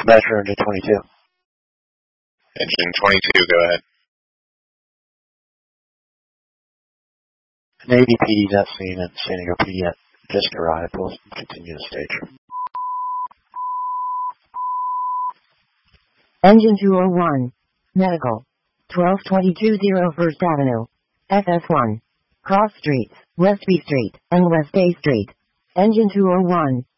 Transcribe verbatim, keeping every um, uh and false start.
Measure engine twenty-two. Engine twenty-two, go ahead. Navy P D's at scene and San Diego P D at just arrived. We'll continue the stage. Engine two oh one. Medical. twelve twenty-two oh First Avenue. F S one. Cross Streets, West B Street, and West A Street. Engine two oh one.